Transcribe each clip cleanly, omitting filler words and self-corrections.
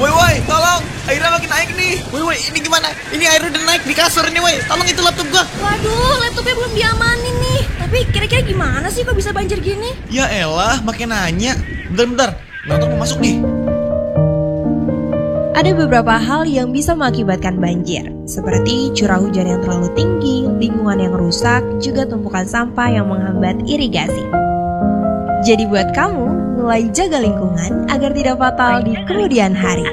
Woi, tolong. Airnya makin naik nih. Woi, ini gimana? Ini airnya udah naik di kasur nih, woi. Tolong itu laptop gua. Waduh, laptopnya belum diamanin nih. Tapi kira-kira gimana sih kok bisa banjir gini? Ya elah, makin nanya. Bentar. Laptop mau masuk nih. Ada beberapa hal yang bisa mengakibatkan banjir, seperti curah hujan yang terlalu tinggi, lingkungan yang rusak, juga tumpukan sampah yang menghambat irigasi. Jadi buat kamu, mulai jaga lingkungan agar tidak fatal di kemudian hari.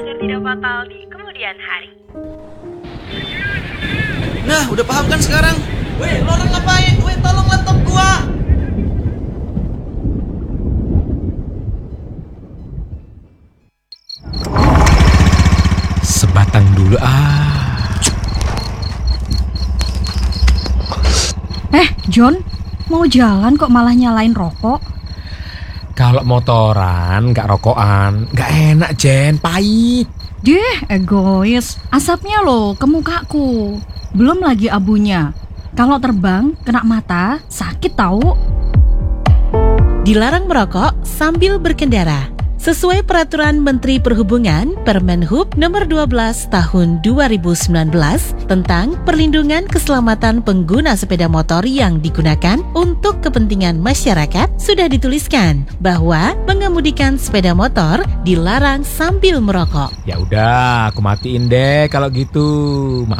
Nah, udah paham kan sekarang? Woi, lo orang ngapain? Woi, tolong laptop gua. Sebatang dulu John, mau jalan kok malah nyalain rokok? Kalau motoran gak rokokan, gak enak Jen, pahit. Deh, egois. Asapnya loh ke mukaku. Belum lagi abunya. Kalau terbang, kena mata, sakit tahu. Dilarang merokok sambil berkendara. Sesuai Peraturan Menteri Perhubungan Permenhub Nomor 12 Tahun 2019 tentang perlindungan keselamatan pengguna sepeda motor yang digunakan untuk kepentingan masyarakat, sudah dituliskan bahwa mengemudikan sepeda motor dilarang sambil merokok. Ya udah, aku matiin deh kalau gitu.